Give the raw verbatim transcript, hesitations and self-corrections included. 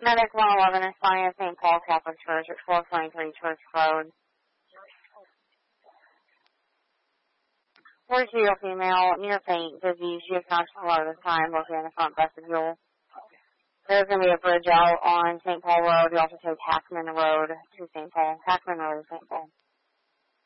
Medic one eleven is flying at Saint Paul Catholic Church at twelve twenty-three Church Road. forty-two year female, near faint, dizzy. She is conscious a lot of the time, mostly in the front vestibule. There's going to be a bridge out on Saint Paul Road. You also take Hackman Road to Saint Paul. Hackman Road to Saint Paul.